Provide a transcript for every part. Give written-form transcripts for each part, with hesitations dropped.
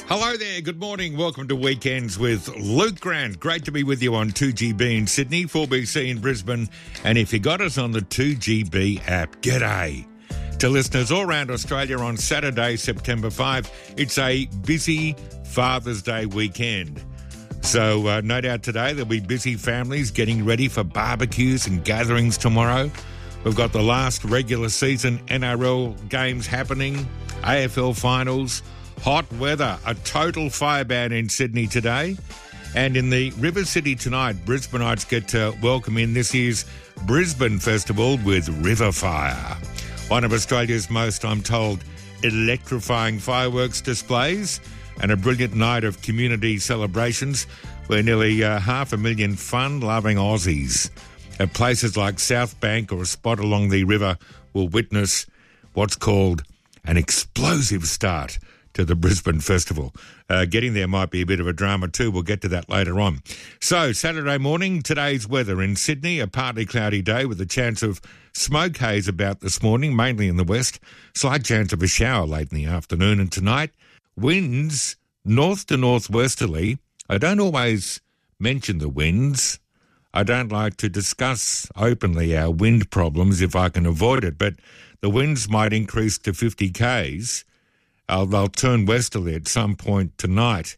Hello there, good morning. Welcome to Weekends with Luke Grant. Great to be with you on 2GB in Sydney, 4BC in Brisbane, and if you got us on the 2GB app, g'day. To listeners all around Australia on Saturday, September 5, it's a busy Father's Day weekend. So no doubt today there'll be busy families getting ready for barbecues and gatherings tomorrow. We've got the last regular season NRL games happening, AFL finals, hot weather, a total fire ban in Sydney today. And in the River City tonight, Brisbaneites get to welcome in this year's Brisbane Festival with River Fire. One of Australia's most, I'm told, electrifying fireworks displays and a brilliant night of community celebrations where nearly 500,000 fun-loving Aussies at places like South Bank or a spot along the river will witness what's called an explosive start to the Brisbane Festival. Getting there might be a bit of a drama too. We'll get to that later on. So, Saturday morning, today's weather in Sydney, a partly cloudy day with a chance of smoke haze about this morning, mainly in the west. Slight chance of a shower late in the afternoon. And tonight, winds north to northwesterly. I don't always mention the winds. I don't like to discuss openly our wind problems if I can avoid it, but the winds might increase to 50 k's. They'll turn westerly at some point tonight.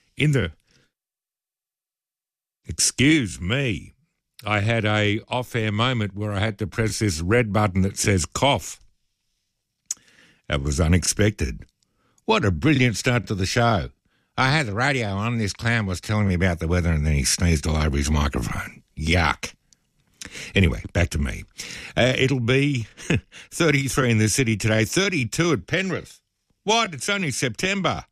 Excuse me, I had a off-air moment where I had to press this red button that says cough. That was unexpected. What a brilliant start to the show. I had the radio on, this clown was telling me about the weather and then he sneezed all over his microphone. Yuck. Anyway, back to me. It'll be 33 in the city today, 32 at Penrith. What? It's only September.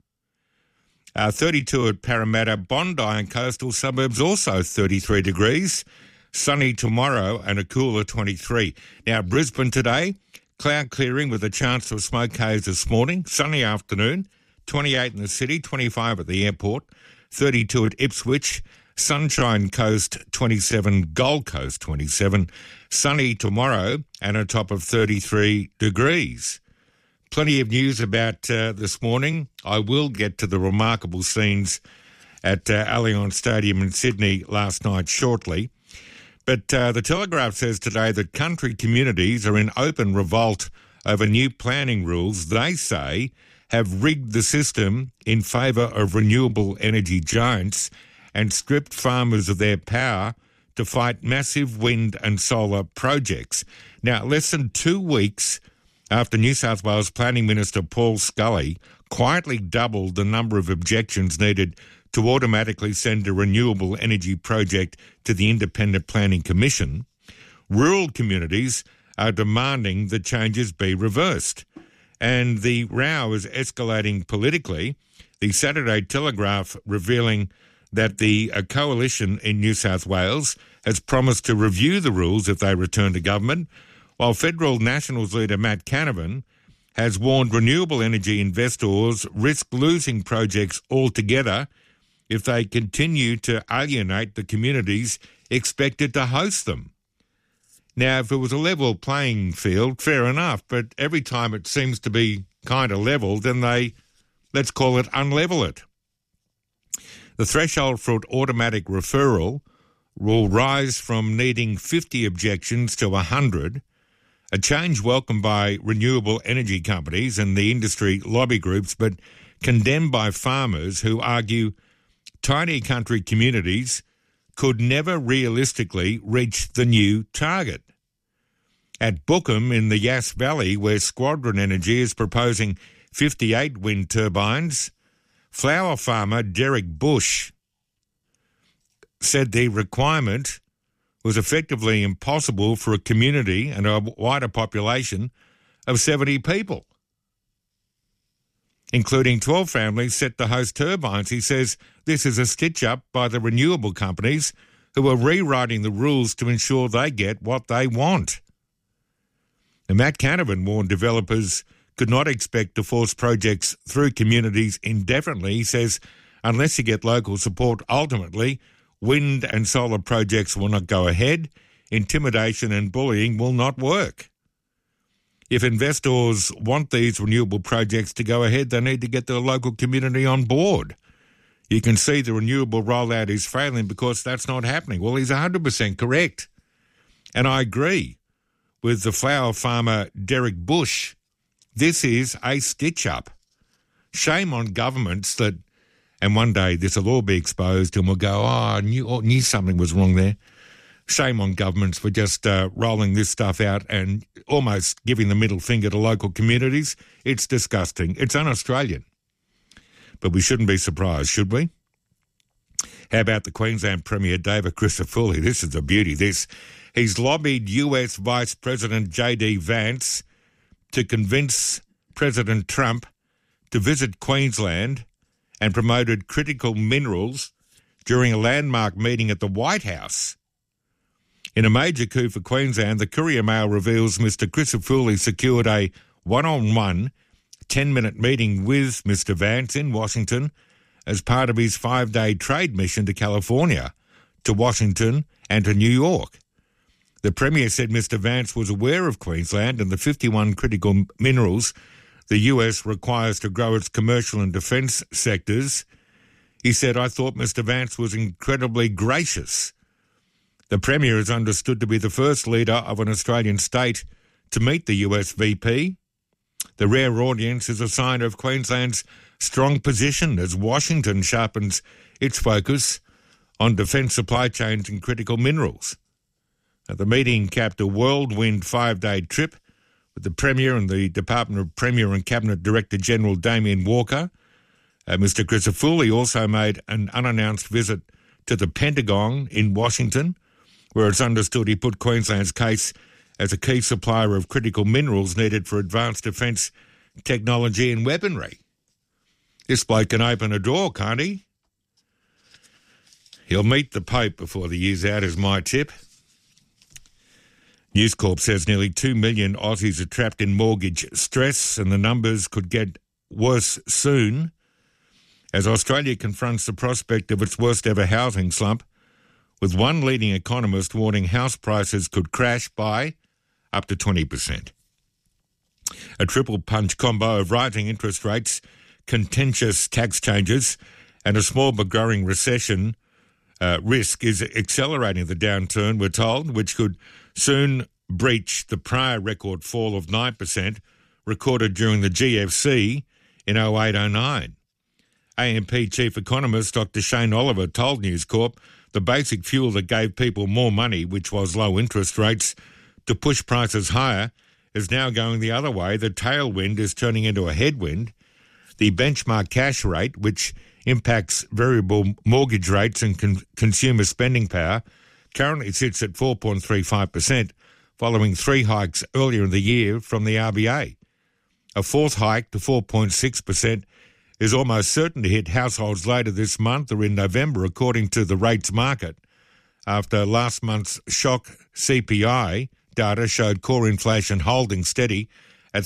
32 at Parramatta, Bondi and coastal suburbs also 33 degrees. Sunny tomorrow and a cooler 23. Now, Brisbane today, cloud clearing with a chance of smoke haze this morning. Sunny afternoon, 28 in the city, 25 at the airport, 32 at Ipswich. Sunshine Coast 27, Gold Coast 27. Sunny tomorrow and a top of 33 degrees. Plenty of news about this morning. I will get to the remarkable scenes at Allianz Stadium in Sydney last night shortly. But the Telegraph says today that country communities are in open revolt over new planning rules they say have rigged the system in favour of renewable energy giants and stripped farmers of their power to fight massive wind and solar projects. Now, less than 2 weeks after New South Wales Planning Minister Paul Scully quietly doubled the number of objections needed to automatically send a renewable energy project to the Independent Planning Commission, rural communities are demanding the changes be reversed. And the row is escalating politically. The Saturday Telegraph revealing that the coalition in New South Wales has promised to review the rules if they return to government, while Federal Nationals leader Matt Canavan has warned renewable energy investors risk losing projects altogether if they continue to alienate the communities expected to host them. Now, if it was a level playing field, fair enough, but every time it seems to be kind of level, then they, let's call it, unlevel it. The threshold for automatic referral will rise from needing 50 objections to 100, a change welcomed by renewable energy companies and the industry lobby groups, but condemned by farmers who argue tiny country communities could never realistically reach the new target. At Bookham in the Yass Valley, where Squadron Energy is proposing 58 wind turbines, flower farmer Derek Bush said the requirement was effectively impossible for a community and a wider population of 70 people, including 12 families set to host turbines. He says this is a stitch-up by the renewable companies who are rewriting the rules to ensure they get what they want. And Matt Canavan warned developers could not expect to force projects through communities indefinitely. He says unless you get local support, ultimately wind and solar projects will not go ahead. Intimidation and bullying will not work. If investors want these renewable projects to go ahead, they need to get the local community on board. You can see the renewable rollout is failing because that's not happening. Well, he's 100% correct. And I agree with the flower farmer Derek Bush. This is a stitch-up. Shame on governments that, and one day this will all be exposed and we'll go, I knew something was wrong there. Shame on governments for just rolling this stuff out and almost giving the middle finger to local communities. It's disgusting. It's un-Australian. But we shouldn't be surprised, should we? How about the Queensland Premier, David Crisafulli? This is a beauty, this. He's lobbied US Vice President J.D. Vance to convince President Trump to visit Queensland and promoted critical minerals during a landmark meeting at the White House. In a major coup for Queensland, the Courier Mail reveals Mr. Crisafulli secured a one-on-one 10-minute meeting with Mr. Vance in Washington as part of his 5-day trade mission to California, to Washington and to New York. The Premier said Mr. Vance was aware of Queensland and the 51 critical minerals the US requires to grow its commercial and defence sectors. He said, I thought Mr. Vance was incredibly gracious. The Premier is understood to be the first leader of an Australian state to meet the US VP. The rare audience is a sign of Queensland's strong position as Washington sharpens its focus on defence supply chains and critical minerals. The meeting capped a whirlwind 5-day trip with the Premier and the Department of Premier and Cabinet Director General Damien Walker. Mr. Crisafulli also made an unannounced visit to the Pentagon in Washington, where it's understood he put Queensland's case as a key supplier of critical minerals needed for advanced defence technology and weaponry. This bloke can open a door, can't he? He'll meet the Pope before the year's out, is my tip. News Corp says nearly 2 million Aussies are trapped in mortgage stress and the numbers could get worse soon as Australia confronts the prospect of its worst ever housing slump, with one leading economist warning house prices could crash by up to 20%. A triple punch combo of rising interest rates, contentious tax changes and a small but growing recession risk is accelerating the downturn, we're told, which could soon breach the prior record fall of 9% recorded during the GFC in 08-09. AMP chief economist Dr. Shane Oliver told News Corp the basic fuel that gave people more money, which was low interest rates, to push prices higher, is now going the other way. The tailwind is turning into a headwind. The benchmark cash rate, which impacts variable mortgage rates and consumer spending power, currently sits at 4.35%, following 3 hikes earlier in the year from the RBA. A fourth hike to 4.6% is almost certain to hit households later this month or in November, according to the rates market, after last month's shock CPI data showed core inflation holding steady at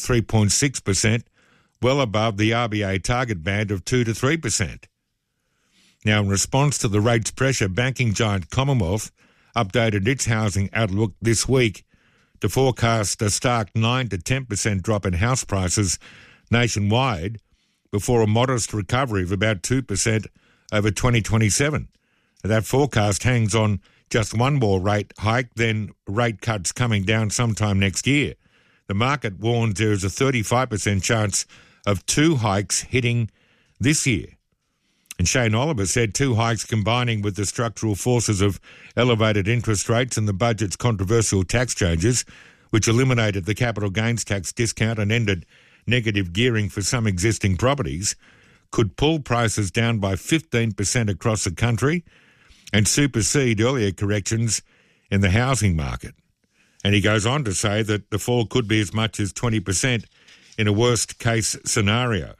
3.6%, well above the RBA target band of 2 to 3%. Now, in response to the rates pressure, banking giant Commonwealth updated its housing outlook this week to forecast a stark 9 to 10% drop in house prices nationwide before a modest recovery of about 2% over 2027. That forecast hangs on just one more rate hike, then rate cuts coming down sometime next year. The market warns there is a 35% chance of 2 hikes hitting this year. And Shane Oliver said 2 hikes combining with the structural forces of elevated interest rates and the budget's controversial tax changes, which eliminated the capital gains tax discount and ended negative gearing for some existing properties, could pull prices down by 15% across the country and supersede earlier corrections in the housing market. And he goes on to say that the fall could be as much as 20% in a worst-case scenario.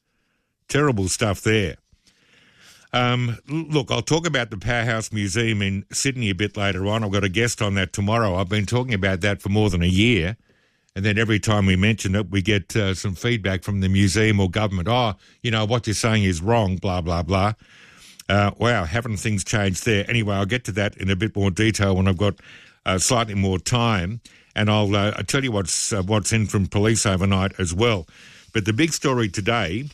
Terrible stuff there. Look, I'll talk about the Powerhouse Museum in Sydney a bit later on. I've got a guest on that tomorrow. I've been talking about that for more than a year. And then every time we mention it, we get some feedback from the museum or government. Oh, you know, what you're saying is wrong, blah, blah, blah. Wow, haven't things changed there? Anyway, I'll get to that in a bit more detail when I've got slightly more time. And I'll tell you what's in from police overnight as well. But the big story today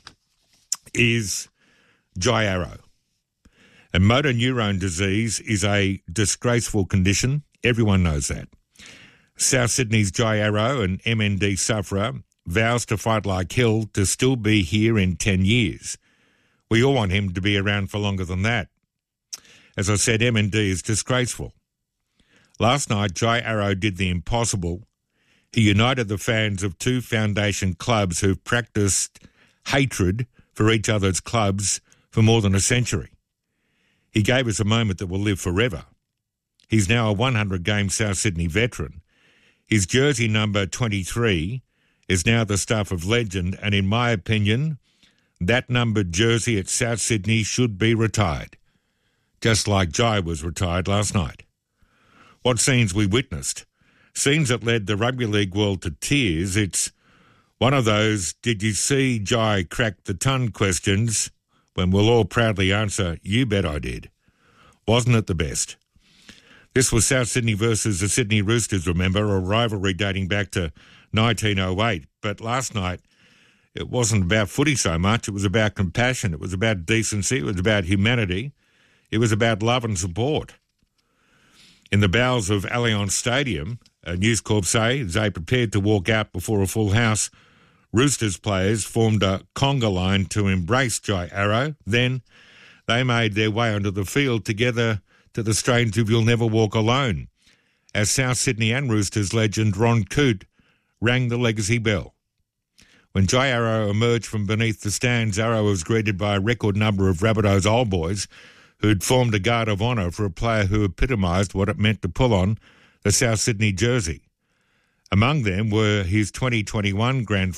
is Jai Arrow. And motor neurone disease is a disgraceful condition. Everyone knows that. South Sydney's Jai Arrow, an MND sufferer, vows to fight like hell to still be here in 10 years. We all want him to be around for longer than that. As I said, MND is disgraceful. Last night, Jai Arrow did the impossible. He united the fans of two foundation clubs who've practiced hatred for each other's clubs for more than a century. He gave us a moment that will live forever. He's now a 100-game South Sydney veteran. His jersey number 23 is now the stuff of legend, and in my opinion, that numbered jersey at South Sydney should be retired, just like Jai was retired last night. What scenes we witnessed, scenes that led the rugby league world to tears. It's one of those, did you see Jai crack the ton questions when we'll all proudly answer, you bet I did. Wasn't it the best? This was South Sydney versus the Sydney Roosters, remember, a rivalry dating back to 1908. But last night, it wasn't about footy so much. It was about compassion. It was about decency. It was about humanity. It was about love and support. In the bowels of Allianz Stadium, News Corp say, as they prepared to walk out before a full house, Roosters players formed a conga line to embrace Jai Arrow. Then they made their way onto the field together to the strains of You'll Never Walk Alone, as South Sydney and Roosters legend Ron Coote rang the legacy bell. When Jai Arrow emerged from beneath the stands, Arrow was greeted by a record number of Rabbitohs old boys who'd formed a guard of honour for a player who epitomised what it meant to pull on the South Sydney jersey. Among them were his 2021 grand